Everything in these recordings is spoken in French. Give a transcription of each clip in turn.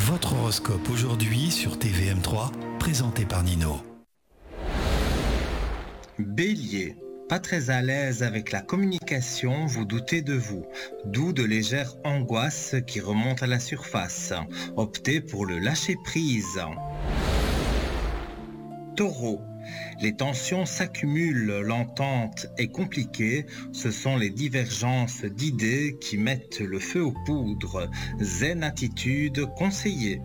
Votre horoscope aujourd'hui sur TVM3, présenté par Nino. Bélier, pas très à l'aise avec la communication, vous doutez de vous, d'où de légères angoisses qui remontent à la surface. Optez pour le lâcher-prise. Taureau, les tensions s'accumulent, l'entente est compliquée, ce sont les divergences d'idées qui mettent le feu aux poudres. Zen attitude conseillée.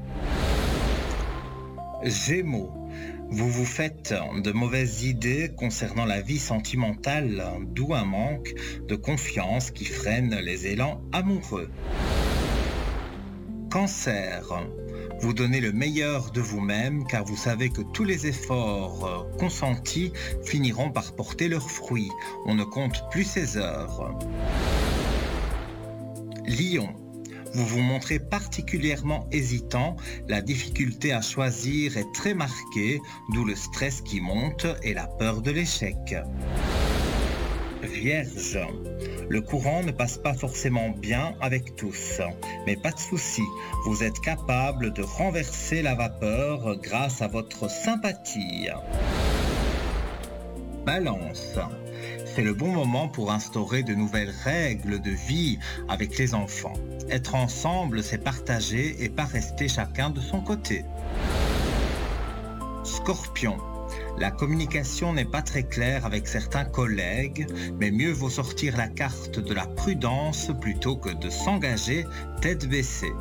Gémeaux, vous vous faites de mauvaises idées concernant la vie sentimentale, d'où un manque de confiance qui freine les élans amoureux. Cancer, vous donnez le meilleur de vous-même car vous savez que tous les efforts consentis finiront par porter leurs fruits. On ne compte plus ses heures. Lion, vous vous montrez particulièrement hésitant, la difficulté à choisir est très marquée, d'où le stress qui monte et la peur de l'échec. Vierge, le courant ne passe pas forcément bien avec tous, mais pas de souci, vous êtes capable de renverser la vapeur grâce à votre sympathie. Balance, c'est le bon moment pour instaurer de nouvelles règles de vie avec les enfants. Être ensemble, c'est partager et pas rester chacun de son côté. Scorpion, la communication n'est pas très claire avec certains collègues, mais mieux vaut sortir la carte de la prudence plutôt que de s'engager tête baissée.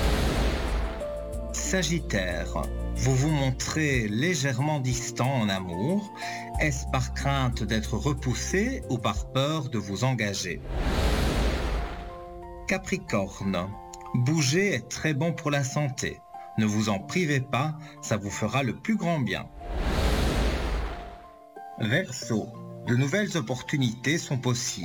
Sagittaire, vous vous montrez légèrement distant en amour. Est-ce par crainte d'être repoussé ou par peur de vous engager? Capricorne, bouger est très bon pour la santé. Ne vous en privez pas, ça vous fera le plus grand bien. Verseau, de nouvelles opportunités sont possibles.